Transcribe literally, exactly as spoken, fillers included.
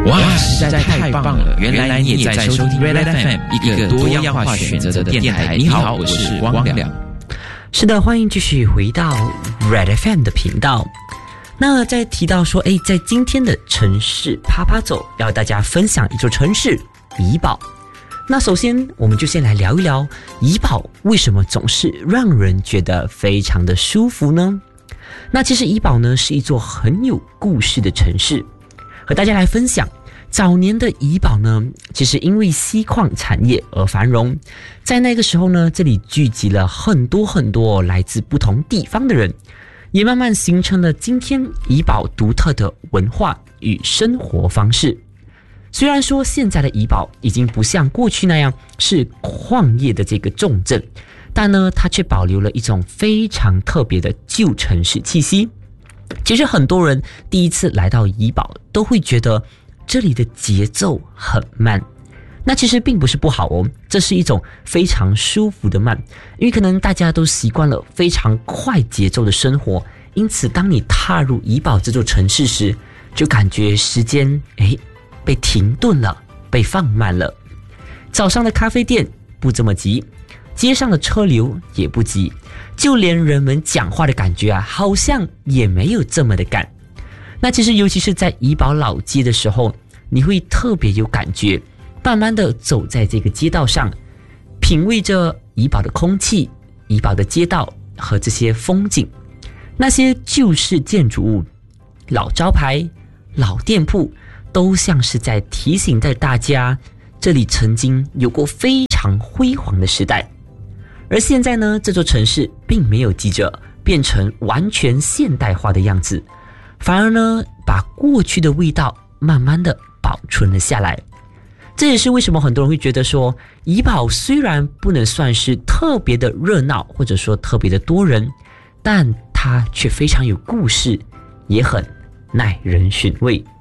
哇，实在太棒了！原来你也在收听 Red F M， 一个多样化选择的电台。你好，我是汪良。 是的，欢迎继续回到 Red F M 的频道。那在提到说，诶，在今天的城市趴趴走，要大家分享一座城市怡保。那首先，我们就先来聊一聊怡保为什么总是让人觉得非常的舒服呢？那其实怡保呢是一座很有故事的城市，和大家来分享。早年的怡保呢，其实因为锡矿产业而繁荣，在那个时候呢，这里聚集了很多很多来自不同地方的人，也慢慢形成了今天怡保独特的文化与生活方式。虽然说现在的怡保已经不像过去那样是矿业的这个重镇，但呢，它却保留了一种非常特别的旧城市气息。其实很多人第一次来到怡保都会觉得这里的节奏很慢，那其实并不是不好哦，这是一种非常舒服的慢，因为可能大家都习惯了非常快节奏的生活，因此当你踏入怡保这座城市时，就感觉时间诶被停顿了，被放慢了。早上的咖啡店不这么急，街上的车流也不急，就连人们讲话的感觉啊，好像也没有这么的赶。那其实尤其是在怡保老街的时候，你会特别有感觉，慢慢的走在这个街道上，品味着怡保的空气、怡保的街道和这些风景。那些旧式建筑物、老招牌、老店铺，都像是在提醒着大家，这里曾经有过非常辉煌的时代。而现在呢，这座城市并没有急着变成完全现代化的样子，反而呢，把过去的味道慢慢的保存了下来。这也是为什么很多人会觉得说，怡保虽然不能算是特别的热闹，或者说特别的多人，但它却非常有故事，也很耐人寻味。